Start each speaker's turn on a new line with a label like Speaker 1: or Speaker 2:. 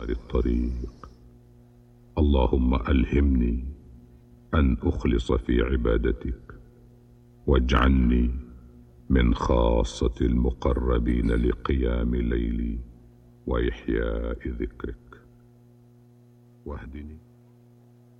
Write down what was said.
Speaker 1: قصائر الطريق. اللهم ألهمني أن أخلص في عبادتك، واجعلني من خاصة المقربين لقيام ليلي وإحياء ذكرك، واهدني